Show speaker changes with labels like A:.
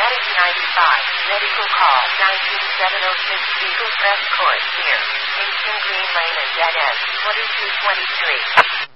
A: Status 95. Medical call 19706 Eagle Crest Court here. Kingston Green Lane and Dead End 2223.